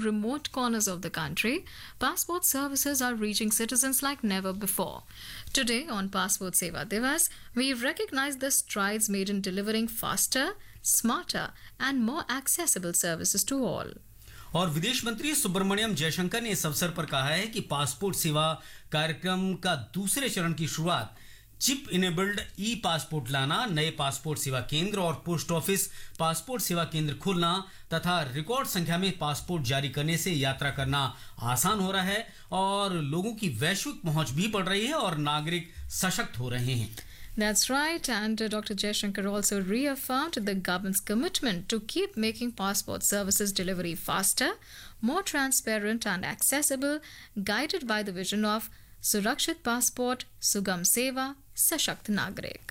remote corners of the country, passport services are reaching citizens like never before. Today, on Passport Seva Divas, we recognize the strides made in delivering faster, smarter, and more accessible services to all. और विदेश मंत्री सुब्रमण्यम जयशंकर ने इस अवसर पर कहा है कि पासपोर्ट सेवा कार्यक्रम का दूसरे चरण की शुरुआत चिप इनेबल्ड ई पासपोर्ट लाना, नए पासपोर्ट सेवा केंद्र और पोस्ट ऑफिस पासपोर्ट सेवा केंद्र खोलना तथा रिकॉर्ड संख्या में पासपोर्ट जारी करने से यात्रा करना आसान हो रहा है और लोगों की वैश्विक पहुंच भी बढ़ रही है और नागरिक सशक्त हो रहे हैं. That's right, and Dr. Jaishankar also reaffirmed the government's commitment to keep making passport services delivery faster, more transparent and accessible, guided by the vision of Surakshit Passport, Sugam Seva, Sashakt Nagrik.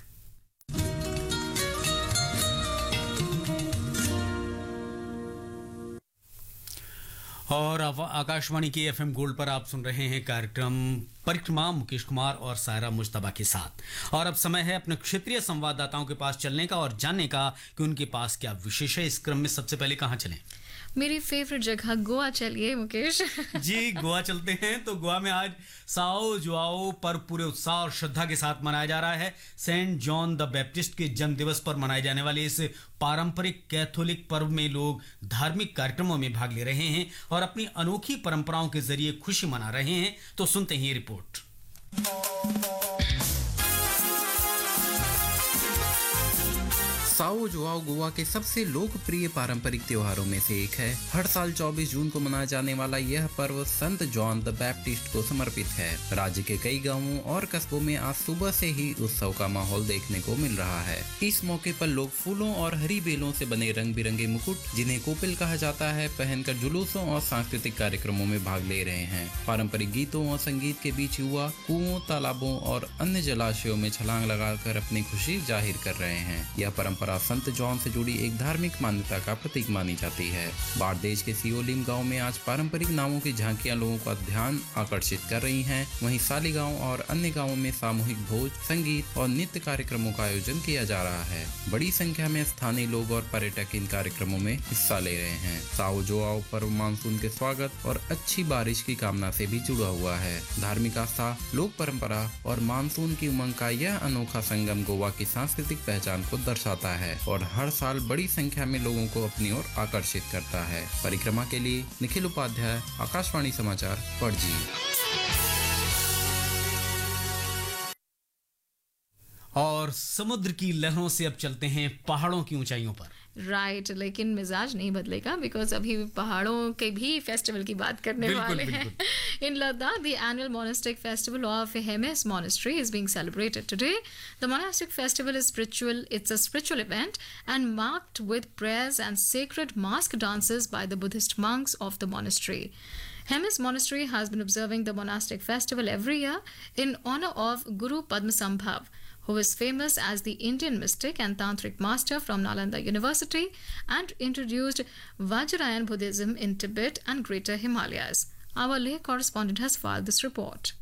और आकाशवाणी के FM gold पर आप सुन रहे हैं कार्यक्रम परिक्रमा मुकेश कुमार और सायरा मुश्तबा के साथ. और अब समय है अपने क्षेत्रीय संवाददाताओं के पास चलने का और जानने का कि उनके पास क्या विशेष है. इस क्रम में सबसे पहले कहाँ चलें? मेरी फेवरेट जगह गोवा चलिए मुकेश. जी, गोवा चलते हैं. तो गोवा में आज साओ जोआओ पर्व पूरे उत्साह और श्रद्धा के साथ मनाया जा रहा है. सेंट जॉन द बैप्टिस्ट के जन्म दिवस पर मनाए जाने वाले इस पारंपरिक कैथोलिक पर्व में लोग धार्मिक कार्यक्रमों में भाग ले रहे हैं और अपनी अनोखी परंपराओं के जरिए खुशी मना रहे हैं. तो सुनते हैं ये रिपोर्ट. साओ जोआओ गोवा के सबसे लोकप्रिय पारंपरिक त्योहारों में से एक है. हर साल 24 जून को मनाया जाने वाला यह पर्व संत जॉन द बैप्टिस्ट को समर्पित है. राज्य के कई गांवों और कस्बों में आज सुबह से ही उत्सव का माहौल देखने को मिल रहा है. इस मौके पर लोग फूलों और हरी बेलों से बने रंग बिरंगे मुकुट, जिन्हें कोपिल कहा जाता है, पहनकर जुलूसों और सांस्कृतिक कार्यक्रमों में भाग ले रहे हैं. पारंपरिक गीतों और संगीत के बीच युवा कुओं, तालाबों और अन्य जलाशयों में छलांग लगाकर अपनी खुशी जाहिर कर रहे हैं. यह परंपरा संत जॉन से जुड़ी एक धार्मिक मान्यता का प्रतीक मानी जाती है. बारदेश के सियोलिम गांव में आज पारंपरिक नावों की झांकियां लोगों का ध्यान आकर्षित कर रही हैं. वहीं साली गांव और अन्य गांवों में सामूहिक भोज, संगीत और नृत्य कार्यक्रमों का आयोजन किया जा रहा है. बड़ी संख्या में स्थानीय लोग और पर्यटक इन कार्यक्रमों में हिस्सा ले रहे हैं. साओ जोआओ पर्व मानसून के स्वागत और अच्छी बारिश की कामना से भी जुड़ा हुआ है. धार्मिक आस्था, लोक परंपरा और मानसून की उमंग का यह अनोखा संगम गोवा की सांस्कृतिक पहचान को दर्शाता है और हर साल बड़ी संख्या में लोगों को अपनी ओर आकर्षित करता है. परिक्रमा के लिए निखिल उपाध्याय, आकाशवाणी समाचार, पणजी. और समुद्र की लहरों से अब चलते हैं पहाड़ों की ऊंचाइयों पर. राइट, लेकिन मिजाज नहीं बदलेगा बिकॉज अभी पहाड़ों के भी फेस्टिवल की बात करने वाले हैं. In Ladakh, the annual monastic festival of Hemis Monastery is being celebrated today. The monastic festival is spiritual. It's a spiritual event and marked with prayers and sacred mask dances by the Buddhist monks of the monastery. Hemis Monastery has been observing the monastic festival every year in honor of Guru Padmasambhav, who is famous as the Indian mystic and tantric master from Nalanda University and introduced Vajrayana Buddhism in Tibet and Greater Himalayas. Our Leh correspondent has filed this report.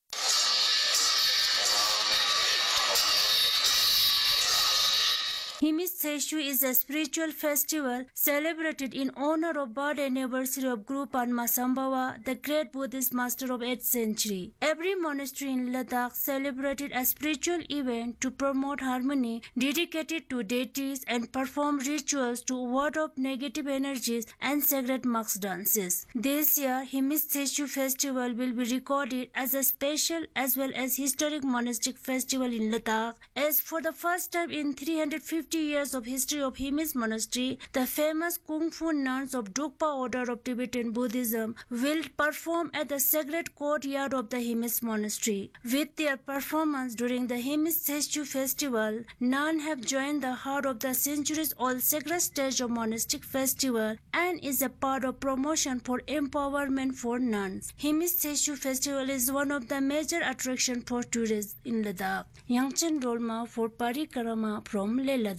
Hemis Seshu is a spiritual festival celebrated in honor of birth anniversary of Guru Padmasambhava, the great Buddhist master of 8th century. Every monastery in Ladakh celebrated a spiritual event to promote harmony, dedicated to deities, and perform rituals to ward off negative energies and sacred mask dances. This year, Hemis Seshu festival will be recorded as a special as well as historic monastic festival in Ladakh, as for the first time in 350 years of history of Hemis Monastery, the famous Kung Fu nuns of Drukpa order of Tibetan Buddhism will perform at the sacred courtyard of the Hemis Monastery. With their performance during the Hemis Seshu festival, nuns have joined the heart of the centuries-old sacred stage of monastic festival and is a part of promotion for empowerment for nuns. Hemis Seshu festival is one of the major attractions for tourists in Ladakh. Yangchen Rolma for Parikrama from Leh Ladakh.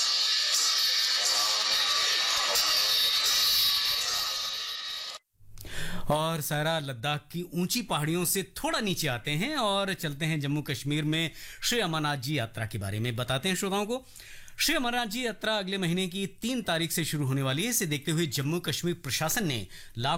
और सारा लद्दाख की ऊंची पहाड़ियों से थोड़ा नीचे आते हैं और चलते हैं जम्मू कश्मीर में श्री अमरनाथ जी यात्रा के बारे में बताते हैं श्रोताओं को. श्री अमरनाथ जी यात्रा अगले महीने की 3 तारीख से शुरू होने वाली है. इसे देखते हुए जम्मू कश्मीर प्रशासन ने लाखों